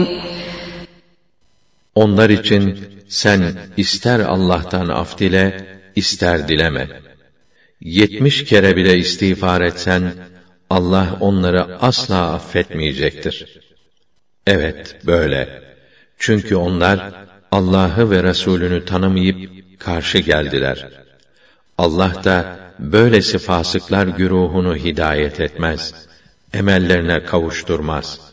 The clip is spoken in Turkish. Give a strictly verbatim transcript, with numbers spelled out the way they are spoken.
Onlar için sen ister Allah'tan af dile, ister dileme. Yetmiş kere bile istiğfar etsen, Allah onları asla affetmeyecektir. Evet, böyle. Çünkü onlar, Allah'ı ve Resulünü tanımayıp, karşı geldiler. Allah da, böylesi fasıklar güruhunu hidayet etmez, emellerine kavuşturmaz.